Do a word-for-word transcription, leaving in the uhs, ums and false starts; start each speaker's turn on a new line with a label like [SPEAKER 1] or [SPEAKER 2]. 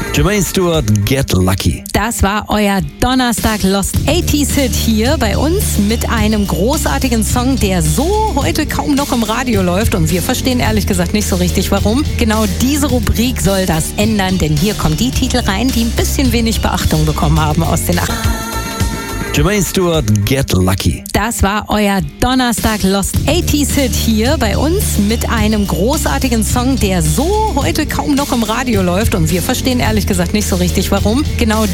[SPEAKER 1] Jermaine Stewart, Get Lucky.
[SPEAKER 2] Das war euer Donnerstag Lost achtziger Hit hier bei uns mit einem großartigen Song, der so heute kaum noch im Radio läuft und wir verstehen ehrlich gesagt nicht so richtig warum. Genau diese Rubrik soll das ändern, denn hier kommen die Titel rein, die ein bisschen wenig Beachtung bekommen haben aus den acht.
[SPEAKER 1] Jermaine Stewart, Get Lucky.
[SPEAKER 2] Das war euer Donnerstag Lost achtziger Hit hier bei uns mit einem großartigen Song, der so heute kaum noch im Radio läuft und wir verstehen ehrlich gesagt nicht so richtig warum. Genau